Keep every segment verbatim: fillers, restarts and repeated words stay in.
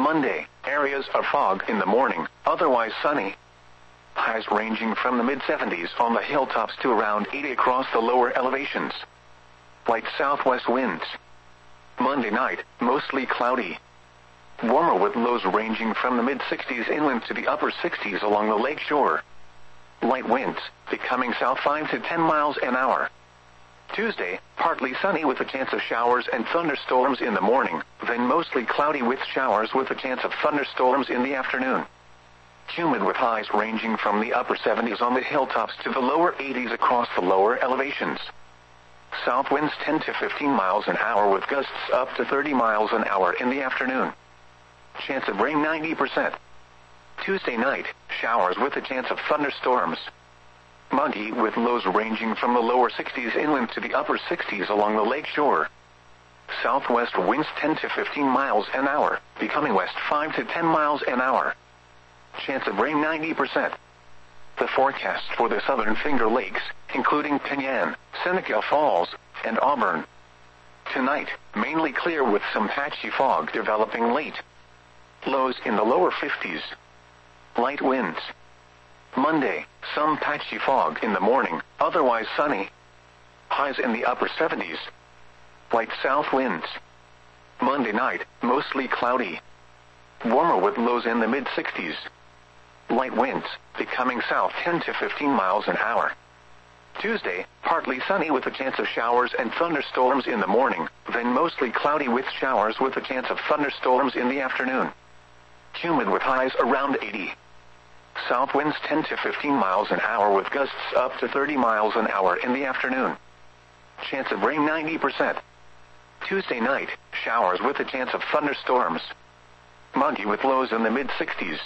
Monday, areas of fog in the morning, otherwise sunny. Highs ranging from the mid seventies on the hilltops to around eighty across the lower elevations. Light southwest winds. Monday night, mostly cloudy. Warmer with lows ranging from the mid sixties inland to the upper sixties along the lake shore. Light winds, becoming south five to ten miles an hour. Tuesday, partly sunny with a chance of showers and thunderstorms in the morning, then mostly cloudy with showers with a chance of thunderstorms in the afternoon. Humid with highs ranging from the upper seventies on the hilltops to the lower eighties across the lower elevations. South winds ten to fifteen miles an hour with gusts up to thirty miles an hour in the afternoon. Chance of rain ninety percent. Tuesday night, showers with a chance of thunderstorms. Monday with lows ranging from the lower sixties inland to the upper sixties along the lake shore. Southwest winds ten to fifteen miles an hour, becoming west five to ten miles an hour. Chance of rain ninety percent. The forecast for the southern Finger Lakes, including Penyan, Seneca Falls, and Auburn. Tonight, mainly clear with some patchy fog developing late. Lows in the lower fifties. Light winds. Monday, some patchy fog in the morning, otherwise sunny. Highs in the upper seventies. Light south winds. Monday night, mostly cloudy. Warmer with lows in the mid sixties. Light winds, becoming south ten to fifteen miles an hour. Tuesday, partly sunny with a chance of showers and thunderstorms in the morning, then mostly cloudy with showers with a chance of thunderstorms in the afternoon. Humid with highs around eighty. South winds ten to fifteen miles an hour with gusts up to thirty miles an hour in the afternoon. Chance of rain ninety percent. Tuesday night, showers with a chance of thunderstorms. Monday with lows in the mid sixties.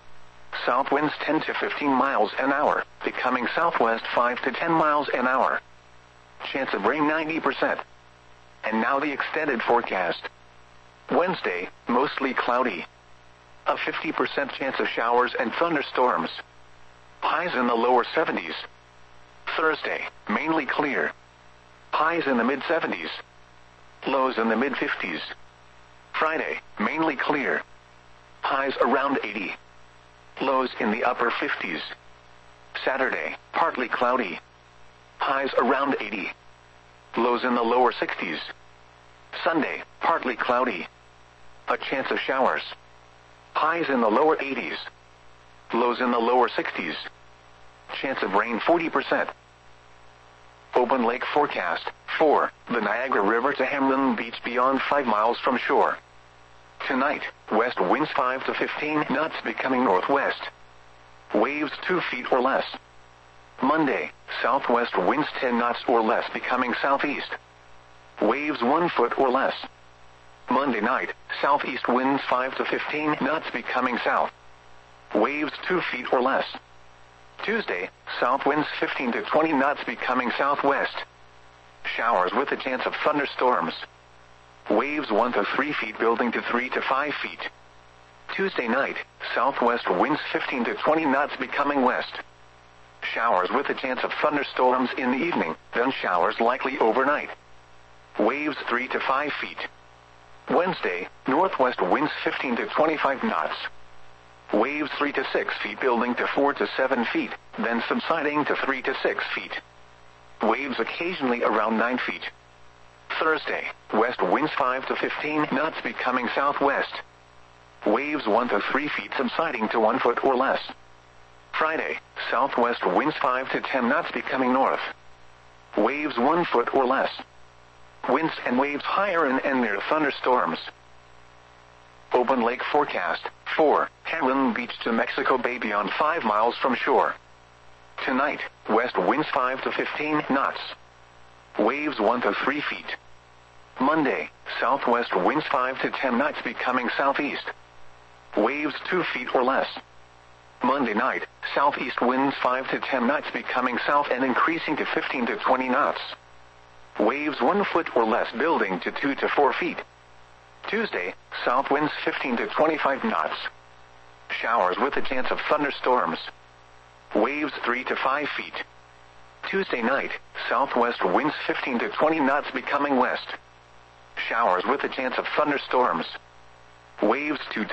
South winds ten to fifteen miles an hour, becoming southwest five to ten miles an hour. Chance of rain ninety percent. And now the extended forecast. Wednesday, mostly cloudy. A fifty percent chance of showers and thunderstorms. Highs in the lower seventies. Thursday, mainly clear. Highs in the mid seventies. Lows in the mid fifties. Friday, mainly clear. Highs around eighty. Lows in the upper fifties. Saturday, partly cloudy. Highs around eighty. Lows in the lower sixties. Sunday, partly cloudy. A chance of showers. Highs in the lower eighties. Lows in the lower sixties. Chance of rain forty percent. Open lake forecast. four. The Niagara River to Hamlin Beach beyond five miles from shore. Tonight, west winds five to fifteen knots becoming northwest. Waves two feet or less. Monday, southwest winds ten knots or less becoming southeast. Waves one foot or less. Monday night, southeast winds five to fifteen knots becoming south. Waves two feet or less. Tuesday, south winds fifteen to twenty knots becoming southwest. Showers with a chance of thunderstorms. Waves one to three feet building to three to five feet. Tuesday night, southwest winds fifteen to twenty knots becoming west. Showers with a chance of thunderstorms in the evening, then showers likely overnight. Waves three to five feet. Wednesday, northwest winds fifteen to twenty-five knots. Waves three to six feet building to four to seven feet, then subsiding to three to six feet. Waves occasionally around nine feet. Thursday, west winds five to fifteen knots becoming southwest. Waves one to three feet subsiding to one foot or less. Friday, southwest winds five to ten knots becoming north. Waves one foot or less. Winds and waves higher and, and near thunderstorms. Open lake forecast. four. Hamlin Beach to Mexico Bay beyond five miles from shore. Tonight, west winds five to fifteen knots. Waves one to three feet. Monday, southwest winds five to ten knots becoming southeast. Waves two feet or less. Monday night, southeast winds five to ten knots becoming south and increasing to fifteen to twenty knots. Waves one foot or less building to two to four feet. Tuesday, south winds fifteen to twenty-five knots. Showers with a chance of thunderstorms. Waves three to five feet. Tuesday night, southwest winds fifteen to twenty knots becoming west. Showers with a chance of thunderstorms. Waves two to